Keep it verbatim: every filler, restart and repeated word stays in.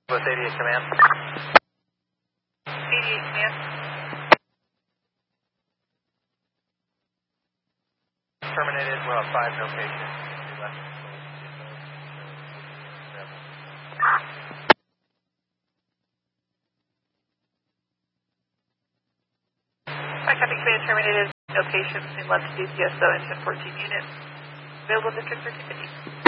With eighty-eight command. eighty-eight command. Terminated, we'll have five locations. Hi, copy command terminated. Location between left D C S O and ten fourteen units. Available district for activity.